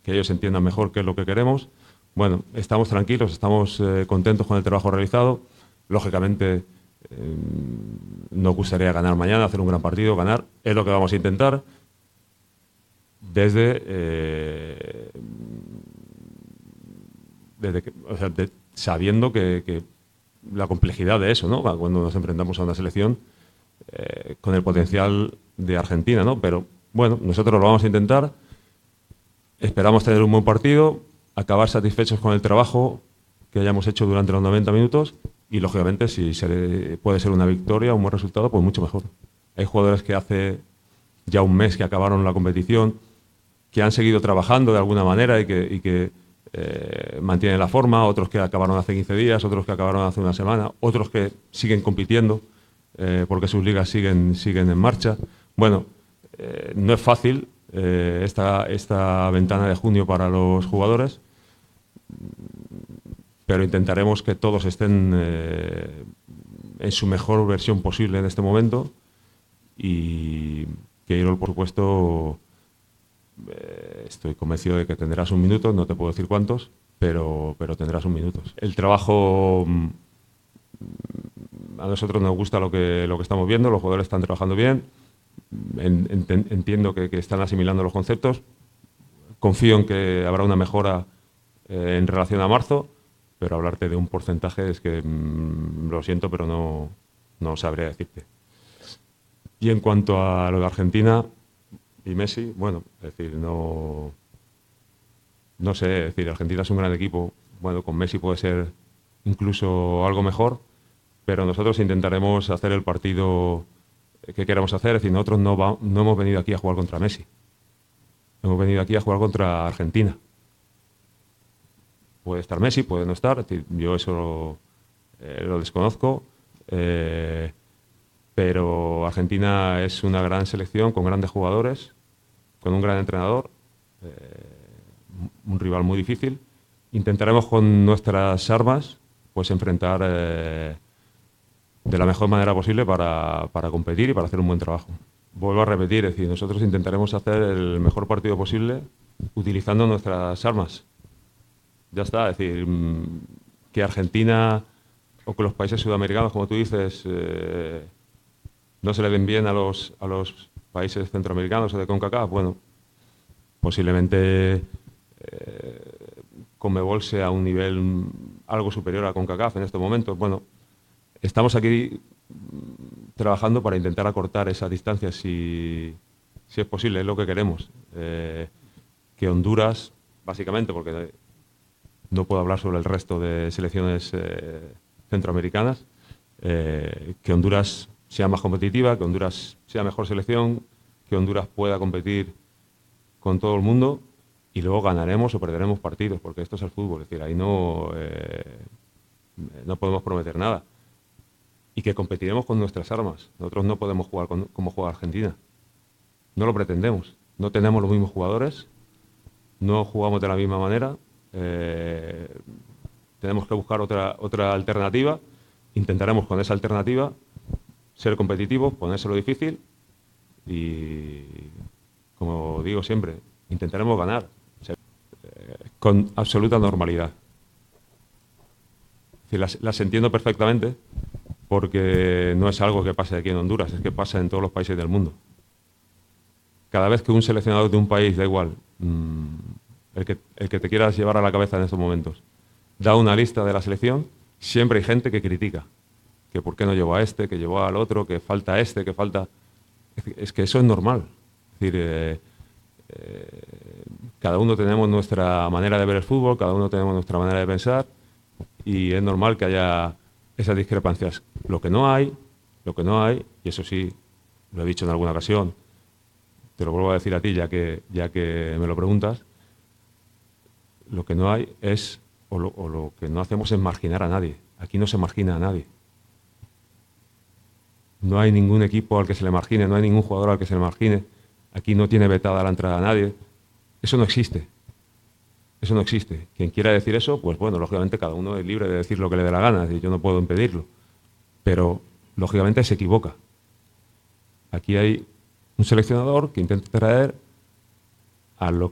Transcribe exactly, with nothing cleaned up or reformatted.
que ellos entiendan mejor qué es lo que queremos. Bueno, estamos tranquilos, estamos eh, contentos con el trabajo realizado. Lógicamente, eh, nos gustaría ganar mañana, hacer un gran partido, ganar. Es lo que vamos a intentar desde, eh, desde que, o sea, de, sabiendo que, que la complejidad de eso, ¿no? Cuando nos enfrentamos a una selección eh, con el potencial de Argentina, ¿no? Pero bueno, nosotros lo vamos a intentar. Esperamos tener un buen partido, acabar satisfechos con el trabajo que hayamos hecho durante los noventa minutos y, lógicamente, si se puede ser una victoria, un buen resultado, pues mucho mejor. Hay jugadores que hace ya un mes que acabaron la competición, que han seguido trabajando de alguna manera y que, y que eh, mantienen la forma, otros que acabaron hace quince días, otros que acabaron hace una semana, otros que siguen compitiendo eh, porque sus ligas siguen, siguen en marcha. Bueno, eh, no es fácil eh, esta, esta ventana de junio para los jugadores, pero intentaremos que todos estén eh, en su mejor versión posible en este momento y que Irol, por supuesto, eh, estoy convencido de que tendrás un minuto, no te puedo decir cuántos, pero, pero tendrás un minuto. El trabajo, a nosotros nos gusta lo que, lo que estamos viendo, los jugadores están trabajando bien, en, en, entiendo que, que están asimilando los conceptos, confío en que habrá una mejora eh, en relación a marzo, pero hablarte de un porcentaje es que mmm, lo siento, pero no, no sabría decirte. Y en cuanto a lo de Argentina y Messi, bueno, es decir, no, no sé, es decir, Argentina es un gran equipo, bueno, con Messi puede ser incluso algo mejor, pero nosotros intentaremos hacer el partido que queramos hacer, es decir, nosotros no, va, no hemos venido aquí a jugar contra Messi, hemos venido aquí a jugar contra Argentina. Puede estar Messi, puede no estar, es decir, yo eso lo, eh, lo desconozco, eh, pero Argentina es una gran selección con grandes jugadores, con un gran entrenador, eh, un rival muy difícil. Intentaremos con nuestras armas pues enfrentar eh, de la mejor manera posible para, para competir y para hacer un buen trabajo. Vuelvo a repetir, es decir, nosotros intentaremos hacer el mejor partido posible utilizando nuestras armas. Ya está, es decir, que Argentina o que los países sudamericanos, como tú dices, eh, no se le den bien a los, a los países centroamericanos o de CONCACAF, bueno, posiblemente eh, Conmebol sea un nivel algo superior a CONCACAF en estos momentos. Bueno, estamos aquí trabajando para intentar acortar esa distancia si, si es posible, es lo que queremos. Eh, que Honduras, básicamente, porque no puedo hablar sobre el resto de selecciones eh, centroamericanas, eh, que Honduras sea más competitiva, que Honduras sea mejor selección, que Honduras pueda competir con todo el mundo y luego ganaremos o perderemos partidos, porque esto es el fútbol, es decir, ahí no, eh, no podemos prometer nada. Y que competiremos con nuestras armas. Nosotros no podemos jugar con, como juega Argentina. No lo pretendemos. No tenemos los mismos jugadores, no jugamos de la misma manera. Eh, tenemos que buscar otra, otra alternativa. Intentaremos con esa alternativa ser competitivos, ponérselo difícil y, como digo siempre, intentaremos ganar, o sea, eh, con absoluta normalidad. Es decir, las, las entiendo perfectamente porque no es algo que pase aquí en Honduras, es que pasa en todos los países del mundo. Cada vez que un seleccionador de un país, da igual, mmm, el, que, el que te quieras llevar a la cabeza en estos momentos, da una lista de la selección, siempre hay gente que critica. Que por qué no llevó a este, que llevó al otro, que falta este, que falta... Es que eso es normal. Es decir, eh, eh, cada uno tenemos nuestra manera de ver el fútbol, cada uno tenemos nuestra manera de pensar y es normal que haya esas discrepancias. Lo que no hay, lo que no hay, y eso sí, lo he dicho en alguna ocasión, te lo vuelvo a decir a ti ya que, ya que me lo preguntas, lo que no hay es, o lo, o lo que no hacemos es marginar a nadie. Aquí no se margina a nadie. No hay ningún equipo al que se le margine, no hay ningún jugador al que se le margine. Aquí no tiene vetada la entrada a nadie. Eso no existe. Eso no existe. Quien quiera decir eso, pues bueno, lógicamente cada uno es libre de decir lo que le dé la gana, y yo no puedo impedirlo. Pero, lógicamente, se equivoca. Aquí hay un seleccionador que intenta traer a lo